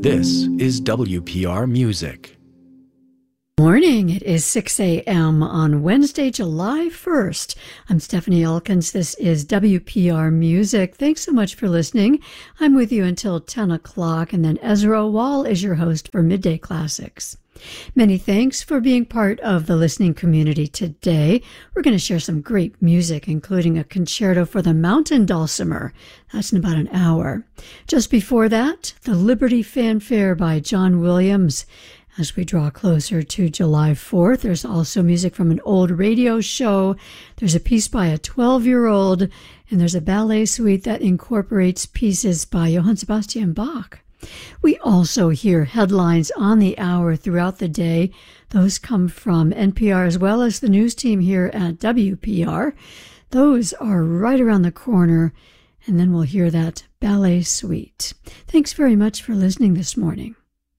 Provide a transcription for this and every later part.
This is WPR Music. Morning. It is 6 a.m. on Wednesday, July 1st. I'm Stephanie Elkins. This is WPR Music. Thanks so much for listening. I'm with you until 10 o'clock, and then Ezra Wall is your host for Midday Classics. Many thanks for being part of the listening community today. We're going to share some great music, including a concerto for the mountain dulcimer. That's in about an hour. Just before that, the Liberty Fanfare by John Williams. As we draw closer to July 4th, there's also music from an old radio show. There's a piece by a 12-year-old, and there's a ballet suite that incorporates pieces by Johann Sebastian Bach. We also hear headlines on the hour throughout the day. Those come from NPR as well as the news team here at WPR. Those are right around the corner, and then we'll hear that ballet suite. Thanks very much for listening this morning.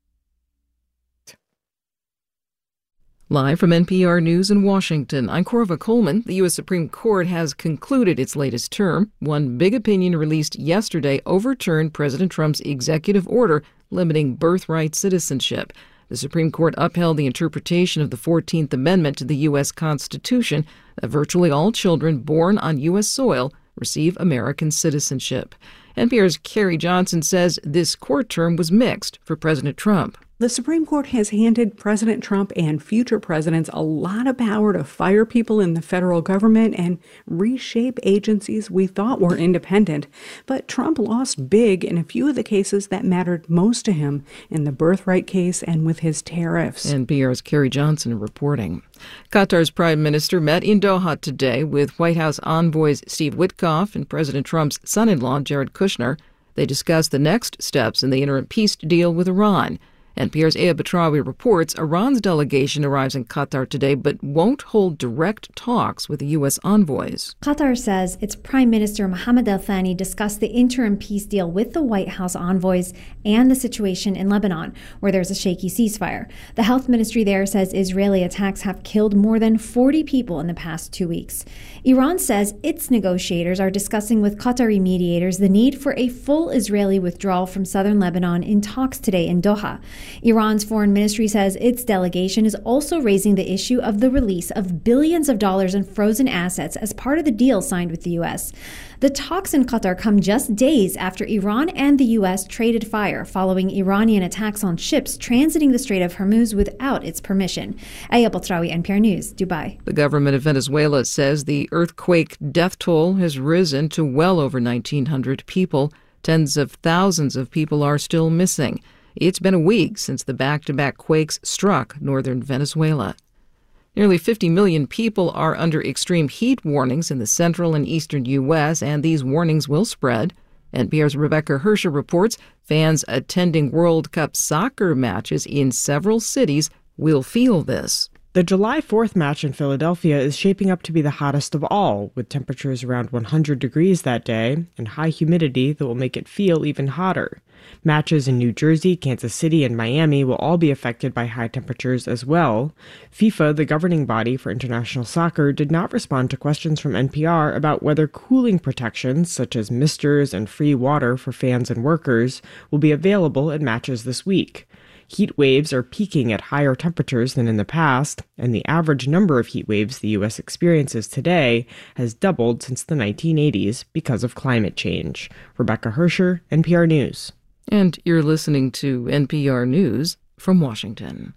Live from NPR News in Washington, I'm Corva Coleman. The U.S. Supreme Court has concluded its latest term. One big opinion released yesterday overturned President Trump's executive order limiting birthright citizenship. The Supreme Court upheld the interpretation of the 14th Amendment to the U.S. Constitution that virtually all children born on U.S. soil receive American citizenship. NPR's Carrie Johnson says this court term was mixed for President Trump. The Supreme Court has handed President Trump and future presidents a lot of power to fire people in the federal government and reshape agencies we thought were independent. But Trump lost big in a few of the cases that mattered most to him, in the birthright case and with his tariffs. NPR's Carrie Johnson reporting. Qatar's prime minister met in Doha today with White House envoys Steve Witkoff and President Trump's son-in-law Jared Kushner. They discussed the next steps in the interim peace deal with Iran. NPR's Aya Batrawi reports Iran's delegation arrives in Qatar today but won't hold direct talks with the U.S. envoys. Qatar says its Prime Minister Mohammed al-Thani discussed the interim peace deal with the White House envoys and the situation in Lebanon, where there's a shaky ceasefire. The health ministry there says Israeli attacks have killed more than 40 people in the past 2 weeks. Iran says its negotiators are discussing with Qatari mediators the need for a full Israeli withdrawal from southern Lebanon in talks today in Doha. Iran's foreign ministry says its delegation is also raising the issue of the release of billions of dollars in frozen assets as part of the deal signed with the U.S. The talks in Qatar come just days after Iran and the U.S. traded fire following Iranian attacks on ships transiting the Strait of Hormuz without its permission. Aya Batrawi, NPR News, Dubai. The government of Venezuela says the earthquake death toll has risen to well over 1,900 people. Tens of thousands of people are still missing. It's been a week since the back-to-back quakes struck northern Venezuela. Nearly 50 million people are under extreme heat warnings in the central and eastern U.S., and these warnings will spread. NPR's Rebecca Hersher reports fans attending World Cup soccer matches in several cities will feel this. The July 4th match in Philadelphia is shaping up to be the hottest of all, with temperatures around 100 degrees that day and high humidity that will make it feel even hotter. Matches in New Jersey, Kansas City, and Miami will all be affected by high temperatures as well. FIFA, the governing body for international soccer, did not respond to questions from NPR about whether cooling protections, such as misters and free water for fans and workers, will be available at matches this week. Heat waves are peaking at higher temperatures than in the past, and the average number of heat waves the U.S. experiences today has doubled since the 1980s because of climate change. Rebecca Hersher, NPR News. And you're listening to NPR News from Washington.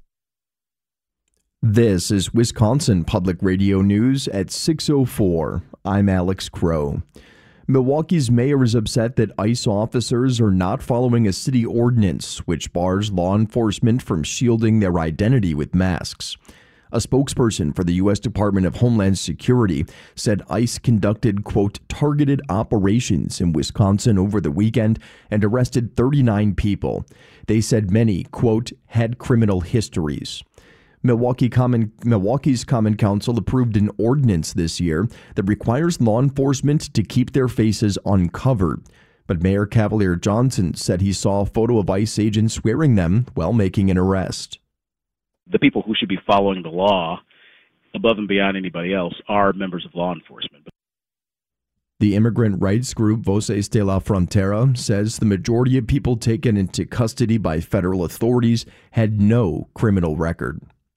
This is Wisconsin Public Radio News at 6:04. I'm Alex Crow. Milwaukee's mayor is upset that ICE officers are not following a city ordinance which bars law enforcement from shielding their identity with masks. A spokesperson for the U.S. Department of Homeland Security said ICE conducted, quote, targeted operations in Wisconsin over the weekend and arrested 39 people. They said many, quote, had criminal histories. Milwaukee's Common Council approved an ordinance this year that requires law enforcement to keep their faces uncovered. But Mayor Cavalier Johnson said he saw a photo of ICE agents wearing them while making an arrest. The people who should be following the law above and beyond anybody else are members of law enforcement. The immigrant rights group Voces de la Frontera says the majority of people taken into custody by federal authorities had no criminal record.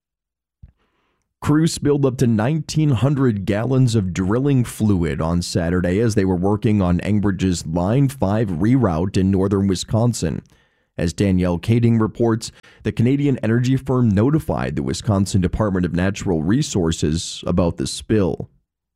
Crews spilled up to 1,900 gallons of drilling fluid on Saturday as they were working on Enbridge's Line 5 reroute in northern Wisconsin. As Danielle Kading reports, the Canadian energy firm notified the Wisconsin Department of Natural Resources about the spill.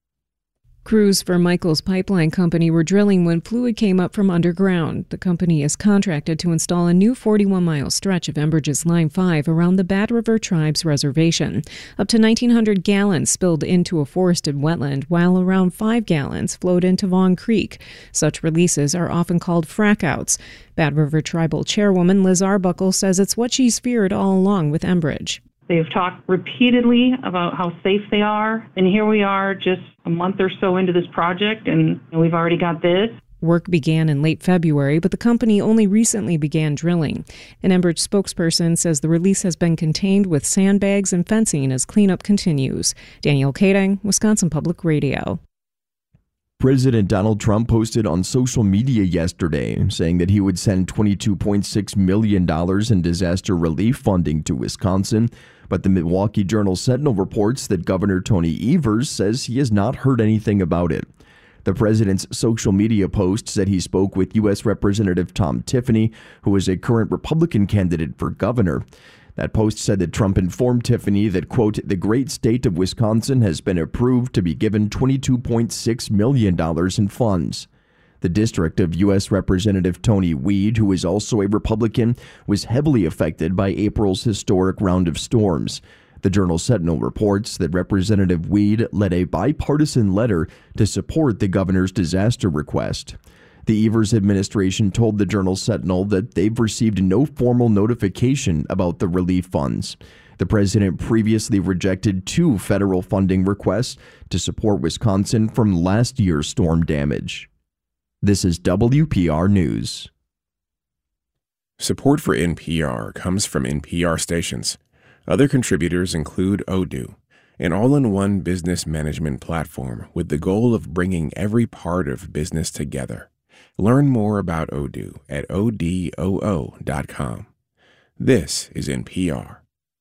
Crews for Michaels Pipeline Company were drilling when fluid came up from underground. The company is contracted to install a new 41-mile stretch of Enbridge's Line 5 around the Bad River Tribe's reservation. Up to 1,900 gallons spilled into a forested wetland, while around 5 gallons flowed into Vaughn Creek. Such releases are often called frackouts. Bad River Tribal Chairwoman Liz Arbuckle says it's what she's feared all along with Enbridge. They've talked repeatedly about how safe they are, and here we are just a month or so into this project, and we've already got this. Work began in late February, but the company only recently began drilling. An Enbridge spokesperson says the release has been contained with sandbags and fencing as cleanup continues. Danielle Kading, Wisconsin Public Radio. President Donald Trump posted on social media yesterday saying that he would send $22.6 million in disaster relief funding to Wisconsin. But the Milwaukee Journal-Sentinel reports that Governor Tony Evers says he has not heard anything about it. The president's social media post said he spoke with U.S. Representative Tom Tiffany, who is a current Republican candidate for governor. That post said that Trump informed Tiffany that, quote, the great state of Wisconsin has been approved to be given $22.6 million in funds. The district of U.S. Representative Tony Weed, who is also a Republican, was heavily affected by April's historic round of storms. The Journal-Sentinel reports that Representative Weed led a bipartisan letter to support the governor's disaster request. The Evers administration told the Journal-Sentinel that they've received no formal notification about the relief funds. The president previously rejected 2 federal funding requests to support Wisconsin from last year's storm damage. This is WPR News. Support for NPR comes from NPR stations. Other contributors include Odoo, an all-in-one business management platform with the goal of bringing every part of business together. Learn more about Odoo at odoo.com. This is NPR.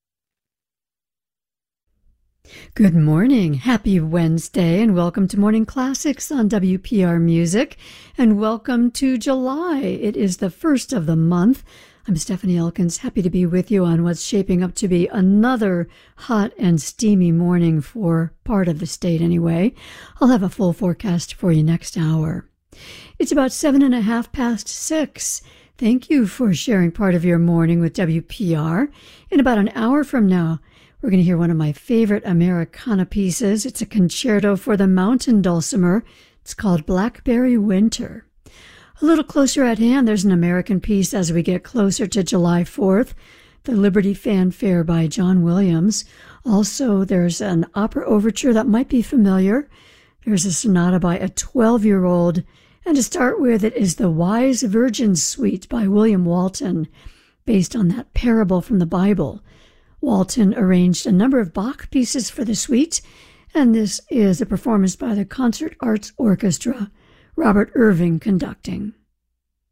Good morning. Happy Wednesday, and welcome to Morning Classics on WPR Music, and welcome to July. It is the first of the month. I'm Stephanie Elkins, happy to be with you on what's shaping up to be another hot and steamy morning for part of the state anyway. I'll have a full forecast for you next hour. It's about 6:30. Thank you for sharing part of your morning with WPR. In about an hour from now, we're going to hear one of my favorite Americana pieces. It's a concerto for the mountain dulcimer. It's called Blackberry Winter. A little closer at hand, there's an American piece as we get closer to July 4th, the Liberty Fanfare by John Williams. Also, there's an opera overture that might be familiar. There's a sonata by a 12-year-old. And to start with, it is the Wise Virgin Suite by William Walton, based on that parable from the Bible. Walton arranged a number of Bach pieces for the suite, and this is a performance by the Concert Arts Orchestra, Robert Irving conducting.